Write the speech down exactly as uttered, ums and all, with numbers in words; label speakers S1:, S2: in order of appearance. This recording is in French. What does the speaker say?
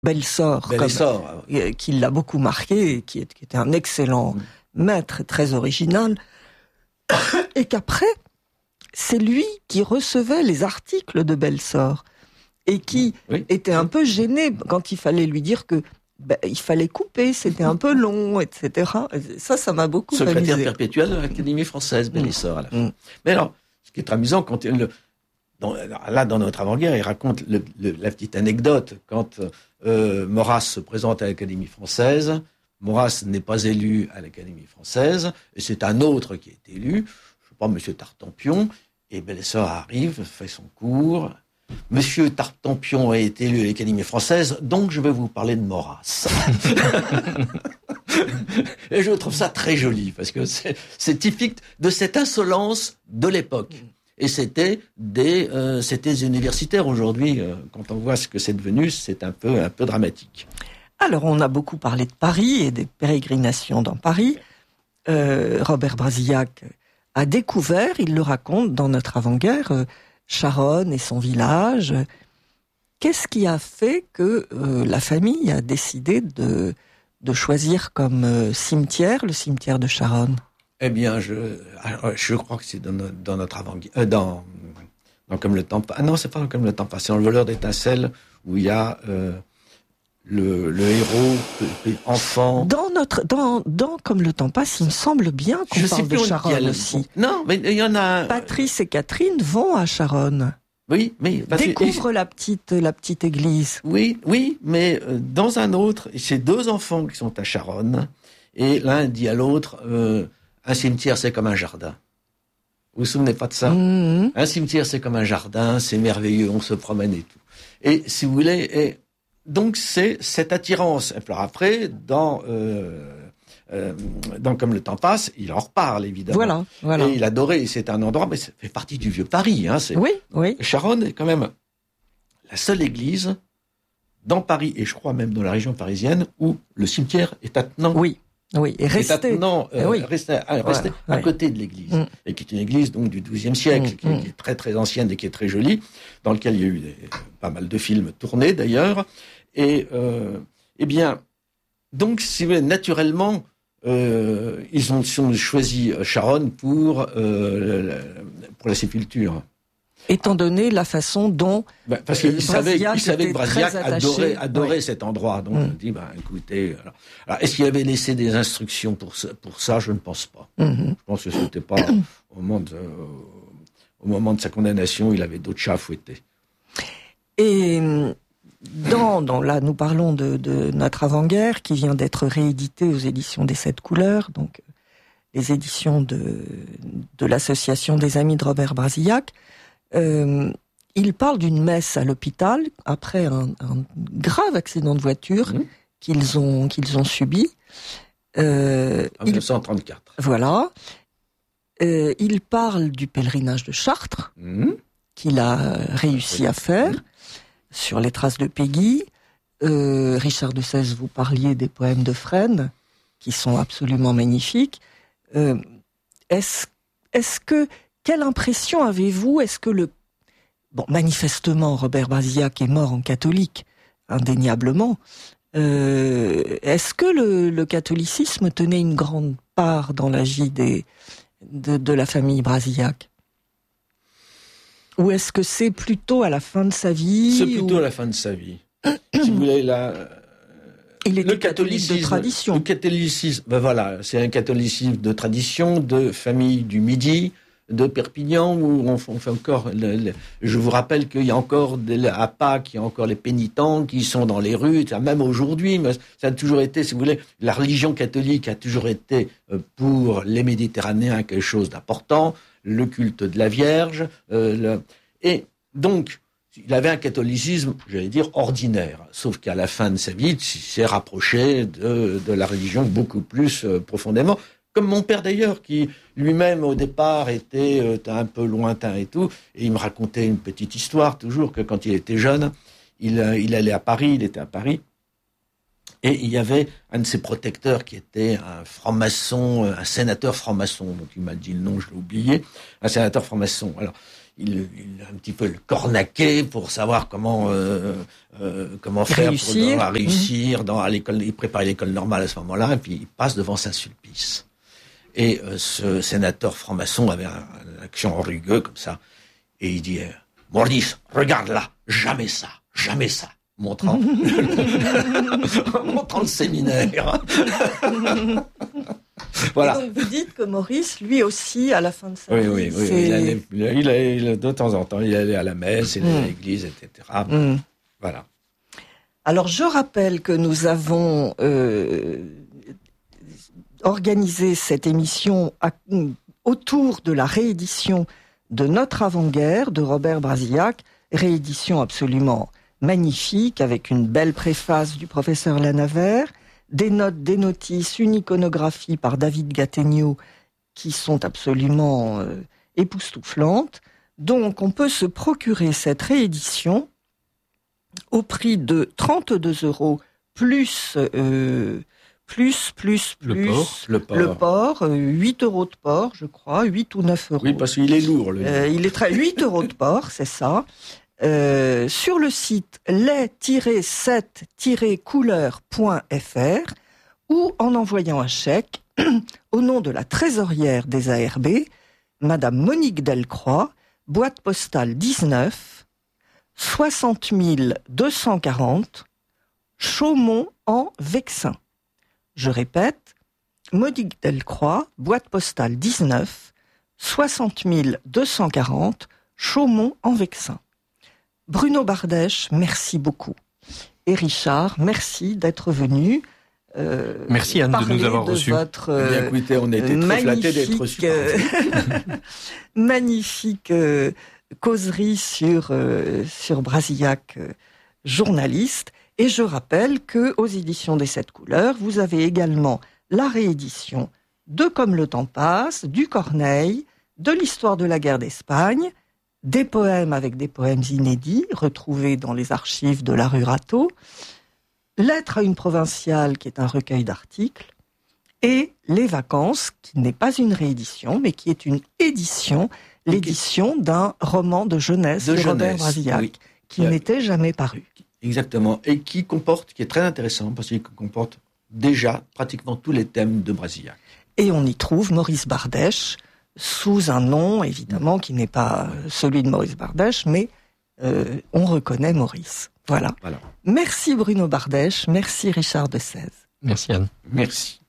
S1: Belsorre,
S2: Belsorre
S1: comme, euh, qui l'a beaucoup marqué, et qui, est, qui était un excellent mmh. maître, très original, et qu'après, c'est lui qui recevait les articles de Belsorre, et qui oui. était un peu gêné quand il fallait lui dire que ben, il fallait couper, c'était un peu long, et cetera. Ça, ça m'a beaucoup amusé.
S2: Secrétaire perpétuel de l'Académie française, Belsorre, à la fin. Mmh. Mais alors, ce qui est amusant, quand il, le, dans, là, dans notre avant-guerre, il raconte le, le, la petite anecdote. Quand euh, Maurras se présente à l'Académie française, Maurras n'est pas élu à l'Académie française, et c'est un autre qui est élu, je sais pas, Monsieur Tartampion, et Belsorre arrive, fait son cours. Monsieur Tartampion a été élu à l'Académie française, donc je vais vous parler de Maurras. Et je trouve ça très joli, parce que c'est, c'est typique de cette insolence de l'époque. Et c'était des, euh, c'était des universitaires. Aujourd'hui, euh, quand on voit ce que c'est devenu, c'est un peu, un peu dramatique.
S1: Alors, on a beaucoup parlé de Paris et des pérégrinations dans Paris. Euh, Robert Brasillac a découvert, il le raconte dans notre avant-guerre, euh, Charonne et son village. Qu'est-ce qui a fait que euh, la famille a décidé de, de choisir comme euh, cimetière le cimetière de Charonne ?
S2: Eh bien, je, je crois que c'est dans, notre, dans notre avant-guerre, euh, dans, dans Comme le temps passe. Ah non, c'est pas dans Comme le temps passe, c'est dans Le voleur d'étincelles où il y a euh, le, le héros, le, enfant.
S1: Dans notre, dans, dans Comme le temps passe, il me semble bien qu'on
S2: je
S1: parle
S2: sais
S1: de Charonne aussi.
S2: Non, mais il y en a.
S1: Patrice et Catherine vont à Charonne.
S2: Oui, mais
S1: découvre que, la petite, la petite église.
S2: Oui, oui, mais euh, dans un autre, c'est deux enfants qui sont à Charonne, et l'un dit à l'autre, euh, un cimetière c'est comme un jardin. Vous vous souvenez pas de ça ? Mmh. Un cimetière c'est comme un jardin, c'est merveilleux, on se promène et tout. Et si vous voulez, et donc c'est cette attirance. Alors après, dans euh, euh, dans Comme le temps passe, il en reparle évidemment.
S1: Voilà, voilà.
S2: Et il adorait. C'est un endroit, mais ça fait partie du vieux Paris. Hein, c'est,
S1: oui, oui.
S2: Charonne est quand même la seule église dans Paris et je crois même dans la région parisienne où le cimetière est attenant.
S1: Oui. Oui, et resté,
S2: attenant, euh,
S1: oui.
S2: resté, euh, resté ouais, à ouais. côté de l'église, mm. et qui est une église donc du douzième siècle, mm. qui, qui est très très ancienne et qui est très jolie, dans lequel il y a eu des, pas mal de films tournés d'ailleurs. Et euh, eh bien, donc si vous voulez, naturellement, euh, ils ont, ils ont choisi Charonne pour euh, pour la sépulture.
S1: Étant donné la façon dont
S2: ben, parce qu'il savait, il savait que Brasillac adorait, adorait oui. cet endroit. Donc, mmh. on dit, ben, écoutez, alors, alors, est-ce qu'il avait laissé des instructions pour ça, pour ça? Je ne pense pas. Mmh. Je pense que c'était pas au moment de, au moment de sa condamnation, il avait d'autres chats à fouetter.
S1: Et dans, dans là, nous parlons de, de notre avant-guerre qui vient d'être réédité aux éditions des Sept Couleurs, donc les éditions de de l'association des Amis de Robert Brasillac. Euh, il parle d'une messe à l'hôpital après un, un grave accident de voiture mmh. qu'ils ont qu'ils ont subi.
S2: Euh, en dix-neuf cent trente-quatre.
S1: Il, voilà. Euh, il parle du pèlerinage de Chartres mmh. qu'il a réussi à faire mmh. sur les traces de Péguy. Euh, Richard de Sèze, vous parliez des poèmes de Fresne qui sont absolument magnifiques. Euh, est-ce est-ce que Quelle impression avez-vous ? Est-ce que le... Bon, manifestement, Robert Brasillac est mort en catholique, indéniablement. Euh, est-ce que le, le catholicisme tenait une grande part dans la vie des, de, de la famille Brasillac ? Ou est-ce que c'est plutôt à la fin de sa vie ?
S2: C'est plutôt
S1: ou...
S2: à la fin de sa vie. Si vous voulez, là...
S1: Il était le catholique de tradition.
S2: Le catholicisme, ben voilà, c'est un catholicisme de tradition, de famille du Midi, de Perpignan, où on fait encore... Le, le, je vous rappelle qu'il y a encore, des, à Pâques, il y a encore les pénitents qui sont dans les rues, même aujourd'hui, mais ça a toujours été, si vous voulez, la religion catholique a toujours été, pour les Méditerranéens, quelque chose d'important, le culte de la Vierge, euh, le, et donc, il avait un catholicisme, j'allais dire, ordinaire, sauf qu'à la fin de sa vie, il s'est rapproché de, de la religion beaucoup plus euh, profondément, comme mon père d'ailleurs, qui lui-même au départ était euh, un peu lointain et tout, et il me racontait une petite histoire toujours, que quand il était jeune, il, euh, il allait à Paris, il était à Paris, et il y avait un de ses protecteurs qui était un franc-maçon, un sénateur franc-maçon, donc il m'a dit le nom, je l'ai oublié, un sénateur franc-maçon. Alors, il, il a un petit peu le cornaqué pour savoir comment euh, euh, comment faire
S1: réussir.
S2: pour dans, réussir. Mmh. Dans, à l'école, il prépare l'école normale à ce moment-là, et puis il passe devant Saint-Sulpice. Et euh, ce sénateur franc-maçon avait un, un action rugueux comme ça, et il dit euh, « Maurice, regarde là, jamais ça, jamais ça », montrant, montrant le séminaire. Voilà.
S1: Et donc vous dites que Maurice, lui aussi, à la fin de sa
S2: oui,
S1: vie,
S2: oui, oui, il allait, il allait, il allait, de temps en temps, il allait à la messe, il allait mmh. à l'église, et cetera. Mmh. Voilà.
S1: Alors je rappelle que nous avons euh, organisé cette émission à, autour de la réédition de Notre avant-guerre de Robert Brasillac, réédition absolument magnifique, avec une belle préface du professeur Lanavert, des notes, des notices, une iconographie par David Gattegno qui sont absolument euh, époustouflantes. Donc on peut se procurer cette réédition au prix de trente-deux euros plus, euh, plus, plus, plus,
S2: le port, le port,
S1: le port euh, huit euros de port, je crois, huit ou neuf euros.
S2: Oui, parce qu'il est lourd. Le...
S1: Euh, il est très, huit euros de port, c'est ça. Euh, sur le site les tiret sept tiret couleurs point f r ou en envoyant un chèque au nom de la trésorière des A R B, Madame Monique Delcroix, boîte postale dix-neuf, soixante mille deux cent quarante, Chaumont en Vexin. Je répète, Monique Delcroix, boîte postale dix-neuf, soixante mille deux cent quarante, Chaumont en Vexin. Bruno Bardèche, merci beaucoup. Et Richard, merci d'être venu. Euh,
S3: merci Anne de nous avoir reçus.
S1: Votre, euh,
S2: bien, écoutez, on était très flattés d'être reçus.
S1: Euh, magnifique euh, causerie sur euh, sur Brasillac, euh, journaliste. Et je rappelle que aux éditions des Sept Couleurs, vous avez également la réédition de Comme le temps passe, du Corneille, de l'histoire de la guerre d'Espagne, des poèmes avec des poèmes inédits, retrouvés dans les archives de la rue Rateau, Lettre à une provinciale, qui est un recueil d'articles, et Les Vacances, qui n'est pas une réédition, mais qui est une édition, l'édition d'un roman de jeunesse de, de jeunesse, Robert Brasillac, oui. qui euh, n'était jamais paru.
S2: Exactement, et qui comporte, qui est très intéressant, parce qu'il comporte déjà pratiquement tous les thèmes de Brasillac.
S1: Et on y trouve Maurice Bardèche, sous un nom, évidemment, qui n'est pas celui de Maurice Bardèche, mais euh, on reconnaît Maurice. Voilà. voilà. Merci Bruno Bardèche, merci Richard de Sèze.
S3: Merci Anne.
S2: Merci.